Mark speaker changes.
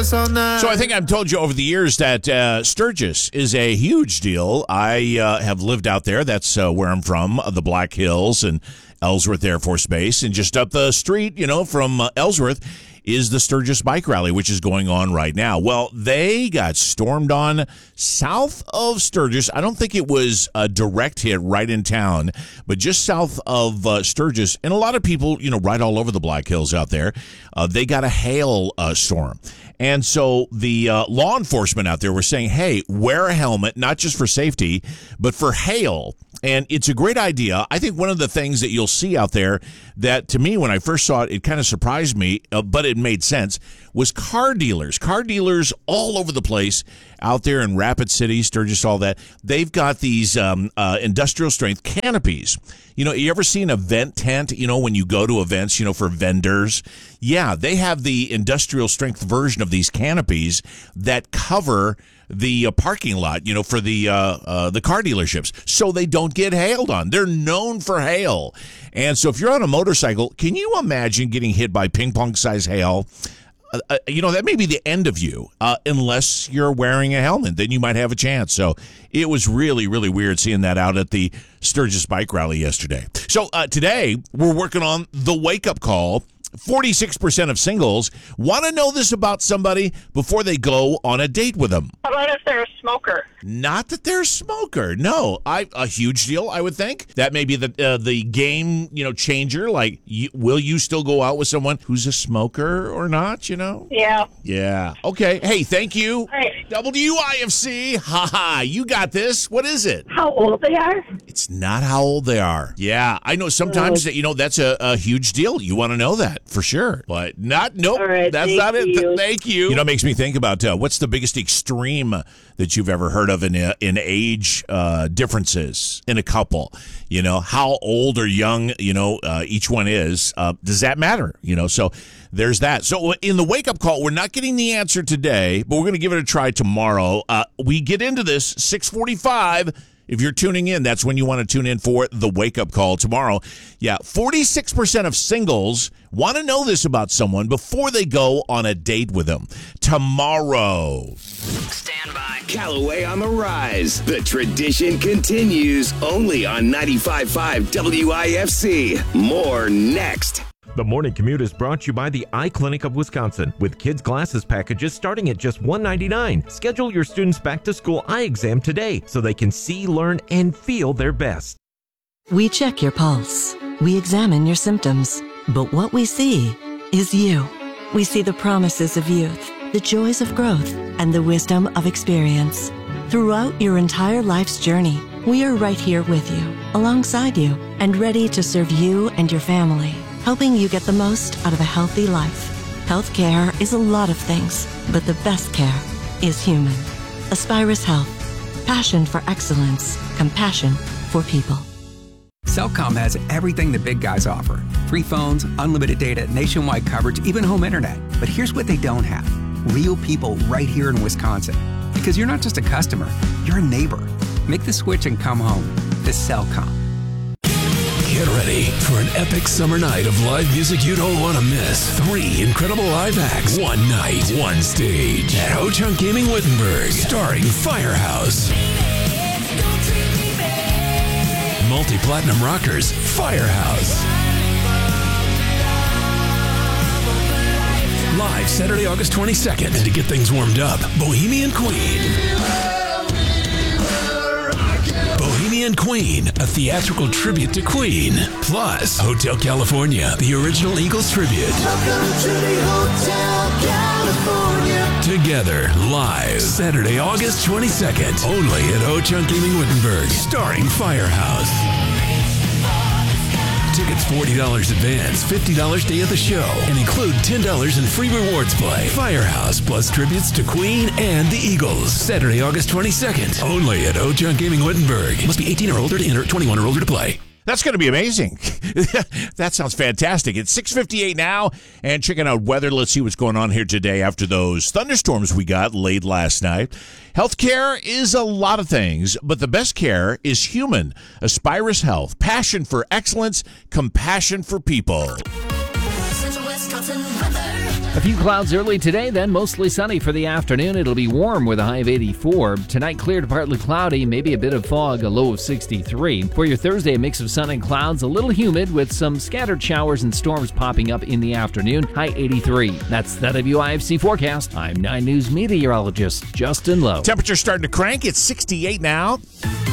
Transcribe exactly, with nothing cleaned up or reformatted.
Speaker 1: us all night.
Speaker 2: So I think I've told you over the years that uh, Sturgis is a huge deal. I uh, have lived out there. That's uh, where I'm from, uh, the Black Hills and Ellsworth Air Force Base. And just up the street, you know, from uh, Ellsworth is the Sturgis Bike Rally, which is going on right now. Well, they got stormed on south of Sturgis. I don't think it was a direct hit right in town, but just south of uh, Sturgis. And a lot of people, you know, right all over the Black Hills out there, uh, they got a hail uh, storm. And so the uh, law enforcement out there were saying, hey, wear a helmet, not just for safety, but for hail. And it's a great idea. I think one of the things that you'll see out there that, to me, when I first saw it, it kind of surprised me, uh, but it made sense, was car dealers. Car dealers all over the place out there in Rapid City, Sturgis, all that. They've got these um, uh, industrial-strength canopies. You know, you ever see an event tent, you know, when you go to events, you know, for vendors? Yeah, they have the industrial-strength version of these canopies that cover the uh, parking lot, you know, for the uh, uh, the car dealerships, so they don't get hailed on. They're known for hail. And so if you're on a motorcycle, can you imagine getting hit by ping-pong-sized hail? Uh, uh, you know, that may be the end of you, uh, unless you're wearing a helmet. Then you might have a chance. So it was really, really weird seeing that out at the Sturgis Bike Rally yesterday. So uh, today, we're working on the wake-up call. forty-six percent of singles want to know this about somebody before they go on a date with them.
Speaker 3: How about if they're a smoker?
Speaker 2: Not that they're a smoker. No, I a huge deal, I would think. That may be the uh, the game, you know, changer. Like, you, will you still go out with someone who's a smoker or not, you know?
Speaker 3: Yeah.
Speaker 2: Yeah. Okay. Hey, thank you.
Speaker 3: Right.
Speaker 2: W I F C. Ha ha. You got this. What is it?
Speaker 3: How old they are?
Speaker 2: It's not how old they are. Yeah. I know sometimes that, you know, that's a, a huge deal. You want to know that for sure. But not, nope.
Speaker 3: All right,
Speaker 2: that's
Speaker 3: thank
Speaker 2: not it.
Speaker 3: you.
Speaker 2: Thank you. You know, it makes me think about uh, what's the biggest extreme that you've ever heard of in uh, in age uh, differences in a couple. You know, how old or young, you know, uh, each one is. Uh, does that matter? You know, so there's that. So in the wake-up call, we're not getting the answer today, but we're going to give it a try tomorrow. Uh, we get into this six forty-five. If you're tuning in, that's when you want to tune in for the wake-up call tomorrow. Yeah, forty-six percent of singles want to know this about someone before they go on a date with them. Tomorrow.
Speaker 4: Stand by. Callaway on the rise. The tradition continues only on ninety-five point five W I F C. More next.
Speaker 5: The Morning Commute is brought to you by the Eye Clinic of Wisconsin, with kids' glasses packages starting at just one dollar and ninety-nine cents. Schedule your students' back-to-school eye exam today so they can see, learn, and feel their best.
Speaker 6: We check your pulse. We examine your symptoms. But what we see is you. We see the promises of youth, the joys of growth, and the wisdom of experience. Throughout your entire life's journey, we are right here with you, alongside you, and ready to serve you and your family, helping you get the most out of a healthy life. Healthcare is a lot of things, but the best care is human. Aspirus Health. Passion for excellence. Compassion for people.
Speaker 7: Cellcom has everything the big guys offer. Free phones, unlimited data, nationwide coverage, even home internet. But here's what they don't have. Real people right here in Wisconsin. Because you're not just a customer, you're a neighbor. Make the switch and come home to Cellcom.
Speaker 8: Get ready for an epic summer night of live music you don't want to miss. Three incredible live acts, one night, one stage at Ho Chunk Gaming Wittenberg, starring Firehouse. Multi-platinum rockers, Firehouse. Live Saturday, August twenty-second. And to get things warmed up, Bohemian Queen. Bohemian Queen, a theatrical tribute to Queen. Plus, Hotel California, the original Eagles tribute. Welcome to the Hotel California. Together, live, Saturday, August twenty-second. Only at Ho Chunk Gaming Wittenberg, starring Firehouse. Tickets forty dollars advance, fifty dollars day of the show, and include ten dollars in free rewards play. Firehouse plus tributes to Queen and the Eagles. Saturday, August twenty-second. Only at Ho Chunk Gaming Wittenberg. Must be eighteen or older to enter, twenty-one or older to play.
Speaker 2: That's going to be amazing. That sounds fantastic. It's six fifty-eight now, and checking out weather. Let's see what's going on here today after those thunderstorms we got late last night. Healthcare is a lot of things, but the best care is human. Aspirus Health. Passion for excellence, compassion for people.
Speaker 9: Central Wisconsin weather.
Speaker 1: A few clouds early today, then mostly sunny for the afternoon. It'll be warm with a high of eighty-four. Tonight, clear to partly cloudy, maybe a bit of fog, a low of sixty-three. For your Thursday, a mix of sun and clouds, a little humid with some scattered showers and storms popping up in the afternoon, high eighty-three. That's the W I F C forecast. I'm nine News meteorologist Justin Lowe.
Speaker 2: Temperature starting to crank. It's sixty-eight now.